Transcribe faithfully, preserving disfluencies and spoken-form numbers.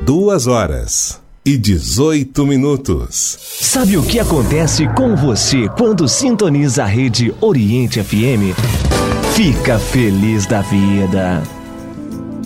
Duas horas e dezoito minutos. Sabe o que acontece com você quando sintoniza a rede Oriente F M? Fica feliz da vida.